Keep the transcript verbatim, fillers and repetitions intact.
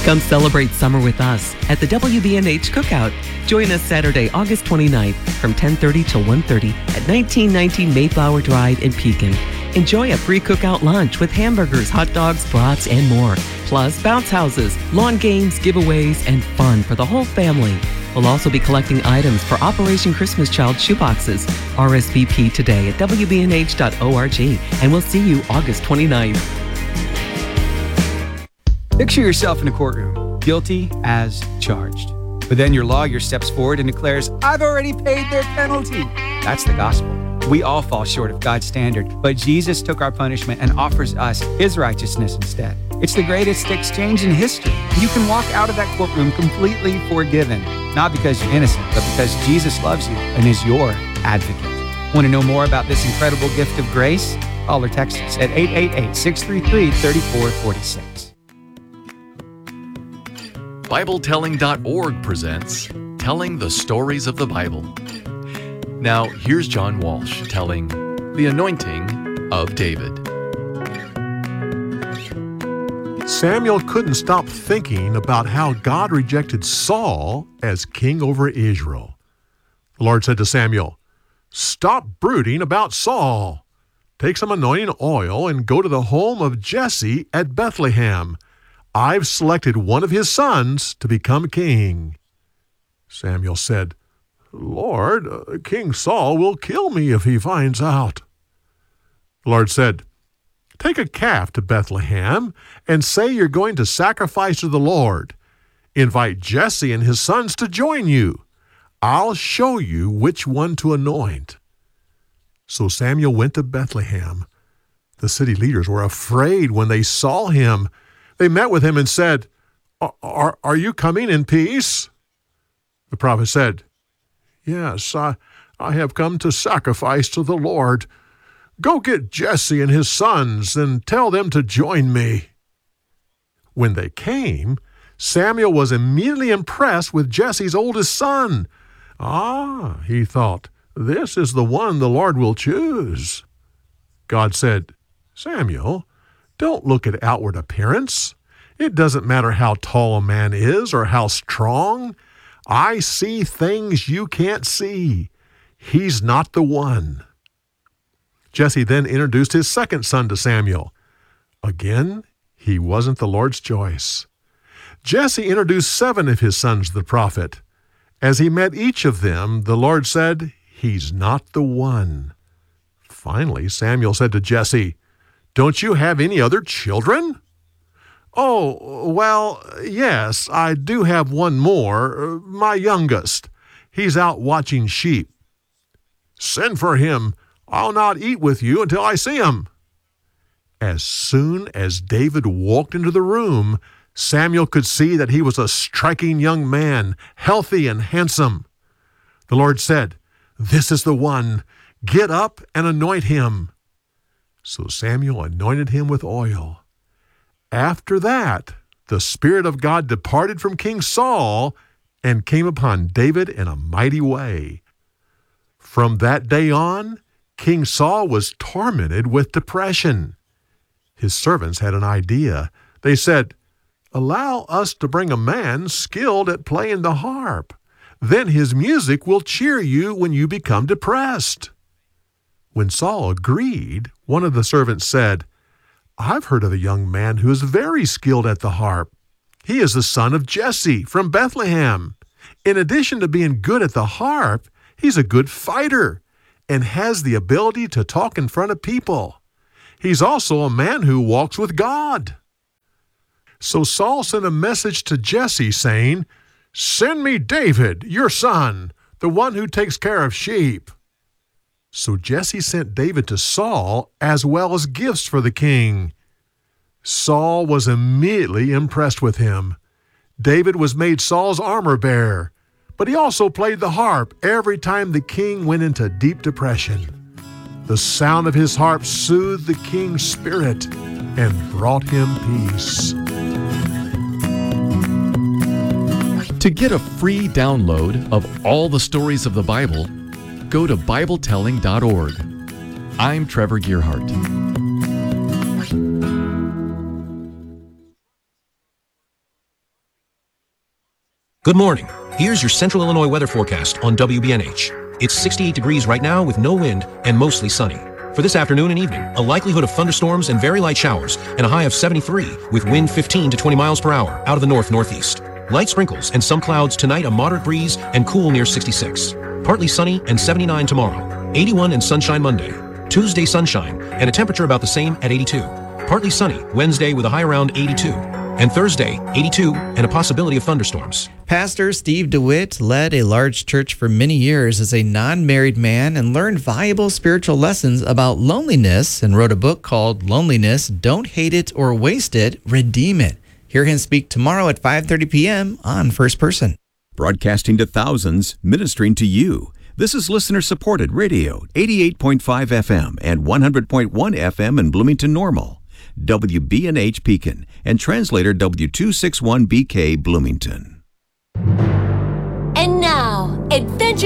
Come celebrate summer with us at the W B N H Cookout. Join us Saturday, August twenty-ninth from ten thirty till one thirty at nineteen nineteen Mayflower Drive in Pekin. Enjoy a free cookout lunch with hamburgers, hot dogs, brats, and more. Plus bounce houses, lawn games, giveaways, and fun for the whole family. We'll also be collecting items for Operation Christmas Child shoeboxes. R S V P today at w b n h dot org, and we'll see you August twenty-ninth. Picture yourself in a courtroom, guilty as charged. But then your lawyer steps forward and declares, "I've already paid their penalty." That's the gospel. We all fall short of God's standard, but Jesus took our punishment and offers us his righteousness instead. It's the greatest exchange in history. You can walk out of that courtroom completely forgiven, not because you're innocent, but because Jesus loves you and is your advocate. Want to know more about this incredible gift of grace? Call or text us at eight eight eight, six three three, three four four six. Bible Telling dot org presents Telling the Stories of the Bible. Now, here's John Walsh telling The Anointing of David. Samuel couldn't stop thinking about how God rejected Saul as king over Israel. The Lord said to Samuel, "Stop brooding about Saul. Take some anointing oil and go to the home of Jesse at Bethlehem. I've selected one of his sons to become king." Samuel said, "Lord, uh, King Saul will kill me if he finds out." The Lord said, "Take a calf to Bethlehem and say you're going to sacrifice to the Lord. Invite Jesse and his sons to join you. I'll show you which one to anoint." So Samuel went to Bethlehem. The city leaders were afraid when they saw him. They met with him and said, are, are, are you coming in peace?" The prophet said, "Yes, I, I have come to sacrifice to the Lord. Go get Jesse and his sons and tell them to join me." When they came, Samuel was immediately impressed with Jesse's oldest son. "Ah," he thought, "this is the one the Lord will choose." God said, "Samuel, don't look at outward appearance. It doesn't matter how tall a man is or how strong. I see things you can't see. He's not the one." Jesse then introduced his second son to Samuel. Again, he wasn't the Lord's choice. Jesse introduced seven of his sons to the prophet. As he met each of them, the Lord said, "He's not the one." Finally, Samuel said to Jesse, "Don't you have any other children?" "Oh, well, yes, I do have one more, my youngest. He's out watching sheep." "Send for him. I'll not eat with you until I see him." As soon as David walked into the room, Samuel could see that he was a striking young man, healthy and handsome. The Lord said, "This is the one. Get up and anoint him." So Samuel anointed him with oil. After that, the Spirit of God departed from King Saul and came upon David in a mighty way. From that day on, King Saul was tormented with depression. His servants had an idea. They said, "Allow us to bring a man skilled at playing the harp. Then his music will cheer you when you become depressed." When Saul agreed, one of the servants said, "I've heard of a young man who is very skilled at the harp. He is the son of Jesse from Bethlehem. In addition to being good at the harp, he's a good fighter and has the ability to talk in front of people. He's also a man who walks with God." So Saul sent a message to Jesse saying, "Send me David, your son, the one who takes care of sheep." So Jesse sent David to Saul as well as gifts for the king. Saul was immediately impressed with him. David was made Saul's armor-bearer, but he also played the harp every time the king went into deep depression. The sound of his harp soothed the king's spirit and brought him peace. To get a free download of all the stories of the Bible, go to Bible Telling dot org. I'm Trevor Gearhart. Good morning. Here's your Central Illinois weather forecast on W B N H. It's sixty-eight degrees right now with no wind and mostly sunny. For this afternoon and evening, a likelihood of thunderstorms and very light showers and a high of seventy-three with wind fifteen to twenty miles per hour out of the north-northeast. Light sprinkles and some clouds tonight, a moderate breeze and cool near sixty-six. Partly sunny and seventy-nine tomorrow. eighty-one and sunshine Monday. Tuesday sunshine and a temperature about the same at eighty-two. Partly sunny Wednesday with a high around eighty-two. And Thursday, eighty-two, and a possibility of thunderstorms. Pastor Steve DeWitt led a large church for many years as a non-married man and learned valuable spiritual lessons about loneliness and wrote a book called Loneliness, Don't Hate It or Waste It, Redeem It. Hear him speak tomorrow at five thirty p.m. on First Person. Broadcasting to thousands, ministering to you. This is listener-supported radio, eighty-eight point five F M and one hundred point one F M in Bloomington Normal. W B N H Pekin, and translator W two sixty-one B K Bloomington. And now, Adventure